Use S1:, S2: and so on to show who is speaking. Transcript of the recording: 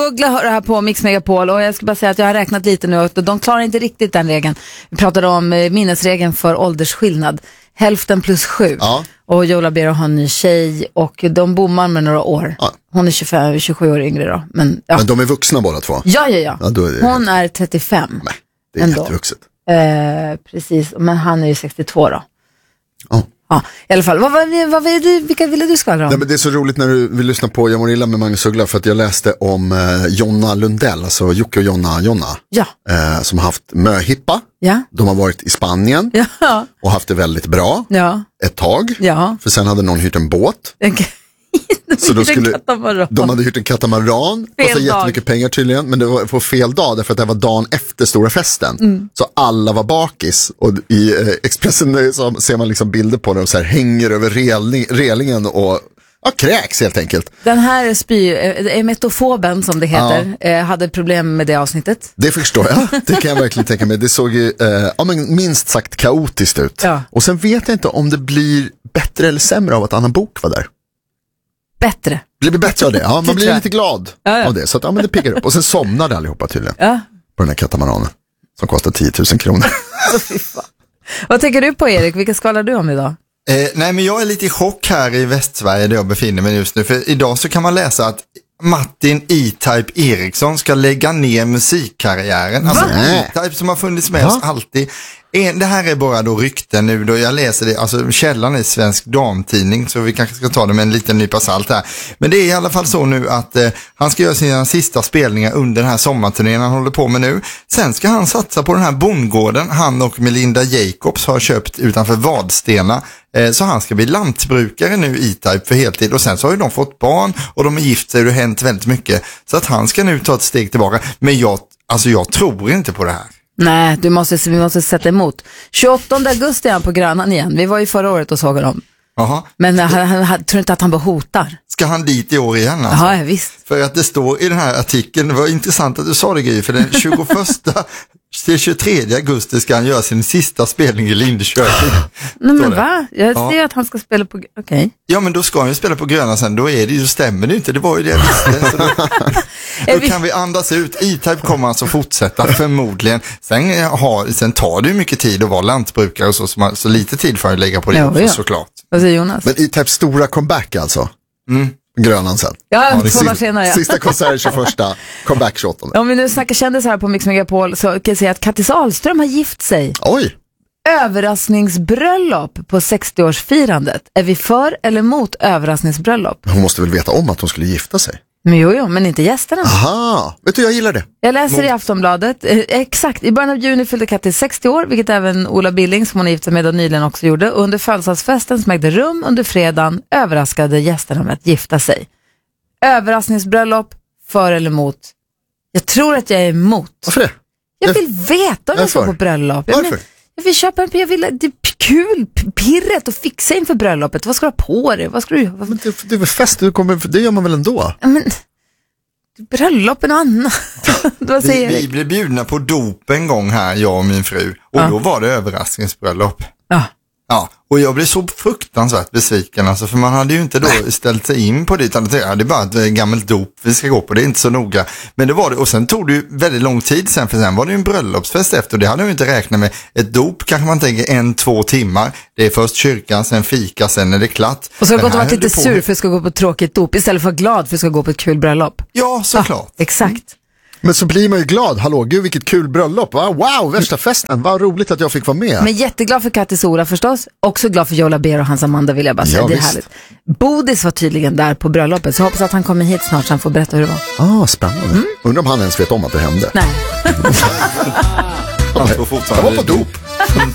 S1: Uggla hör det här på Mix Megapol och jag ska bara säga att jag har räknat lite nu och de klarar inte riktigt den regeln. Vi pratade om minnesregeln för åldersskillnad. Hälften plus 7. Ja. Och Joe Labero har en ny tjej och de bommar med några år. Ja. Hon är 27 år yngre då. Men
S2: de är vuxna båda två?
S1: Ja. Hon är 35.
S2: Nej, det är jättevuxet.
S1: Precis, men han är ju 62 då.
S2: Ja.
S1: Ja, i alla fall. Vilka ville du skvallra om?
S2: Nej, men det är så roligt när du vill lyssna på Jag mår illa med Magnus Uggla för att jag läste om Jonna Lundell, alltså Jocke och Jonna. Ja. Som har haft möhippa. Ja. De har varit i Spanien och haft det väldigt bra ett tag. Ja. För sen hade någon hyrt en båt. Så de hade hyrt en katamaran. Kostade jättemycket pengar tydligen. Men det var på fel dag därför att det var dagen efter stora festen. Så alla var bakis. Och i Expressen så ser man liksom bilder på dem så här, hänger över relingen och kräks helt enkelt.
S1: Den här emetofoben som det heter hade problem med det avsnittet.
S2: Det förstår jag. Det kan jag verkligen tänka mig. Det såg ju minst sagt kaotiskt ut. Och sen vet jag inte om det blir bättre eller sämre av att Anna Bok var där.
S1: Bättre.
S2: Det blir bättre av det. Ja, man blir lite glad av det. Så att, men det piggar upp. Och sen somnade allihopa tydligen. På den här katamaranen. Som kostar 10 000 kronor.
S1: Vad tänker du på, Erik? Vilka skvallrar du om idag?
S3: Nej, men jag är lite i chock här i Västsverige där jag befinner mig just nu. För idag så kan man läsa att Martin E-Type Eriksson ska lägga ner musikkarriären. Alltså E-Type som har funnits med oss alltid. Det här är bara då rykten nu då jag läser det, alltså källan är Svensk Damtidning, så vi kanske ska ta det med en liten nypa salt här. Men det är i alla fall så nu att han ska göra sina sista spelningar under den här sommarturnén han håller på med nu. Sen ska han satsa på den här bondgården han och Melinda Jacobs har köpt utanför Vadstena. Så han ska bli lantbrukare nu E-Type för heltid. Och sen så har ju de fått barn och de har gift sig och det har hänt väldigt mycket. Så att han ska nu ta ett steg tillbaka. Men jag tror inte på det här.
S1: Nej, vi måste sätta emot. 28 augusti är han på Grönan igen. Vi var ju förra året och såg honom.
S3: Aha.
S1: Men han tror inte att han bara hotar.
S3: Ska han dit i år igen alltså?
S1: Ja, visst.
S3: För att det står i den här artikeln, det var intressant att du sa det, Gry, för den 21 till 23 augusti ska han göra sin sista spelning i Linköping.
S1: Nej, men va? Jag ser att han ska spela på... Okej.
S3: Ja, men då ska han ju spela på Gröna sen. Då är det ju, stämmer det inte. Det var ju det jag visste. Då kan vi andas ut. E-Type kommer alltså fortsätta förmodligen. Sen tar det ju mycket tid att vara lantbrukare och så lite tid för att lägga på det såklart.
S1: Vad säger Jonas?
S2: Men E-Types stora comeback alltså? Grönan sen.
S1: Ja, 2 dagar senare.
S2: Sista konsert 21, comeback 28.
S1: Om vi nu snackar kändisar här på Mix Megapol så kan jag säga att Kattis Ahlström har gift sig.
S2: Oj!
S1: Överraskningsbröllop på 60-årsfirandet. Är vi för eller mot överraskningsbröllop?
S2: Hon måste väl veta om att hon skulle gifta sig?
S1: Men jo, men inte gästerna.
S2: Aha, vet du, jag gillar det.
S1: Jag läser i Aftonbladet. Exakt, i början av juni fyllde Kattis 60 år, vilket även Ola Billing som hon gifte med och nyligen också gjorde. Och under födelsedagsfesten som ägde rum under fredagen överraskade gästerna med att gifta sig. Överraskningsbröllop, för eller mot? Jag tror att jag är emot.
S2: Varför det?
S1: Jag vill veta om jag ska på bröllop.
S2: Varför?
S1: Jag vill köpa det är kul, pirret och fixa inför bröllopet. Vad ska du ha på dig? Vad ska du...
S2: Men det är väl fest, det gör man väl ändå?
S1: Men bröllopen och annat.
S3: Vi blev bjudna på dop en gång här, jag och min fru. Och då var det överraskningsbröllop. Ja, och jag blev så fruktansvärt besviken alltså, för man hade ju inte då ställt sig in på det, utan det är bara ett gammalt dop vi ska gå på, det är inte så noga. Men det var det, och sen tog det ju väldigt lång tid sen, för sen var det ju en bröllopsfest efter, och det hade jag ju inte räknat med. Ett dop kanske man tänker 1-2 timmar, det är först kyrkan, sen fika, sen är det klart.
S1: Och så har du gått och varit lite sur för att ska gå på ett tråkigt dop istället för glad för att ska gå på ett kul bröllop.
S3: Ja, såklart.
S1: Exakt.
S2: Men så blir man ju glad. Hallå, gud vilket kul bröllop. Wow, värsta festen. Vad roligt att jag fick vara med.
S1: Men jätteglad för Kattis Ola förstås. Också glad för Joe Labero och hans Amanda, vill jag bara säga.
S2: Ja,
S1: det är härligt. Bodis var tydligen där på bröllopet, så hoppas att han kommer hit snart så han får berätta hur det var.
S2: Spännande. Undrar om han ens vet om att det hände.
S1: Nej.
S2: Jag var på dop.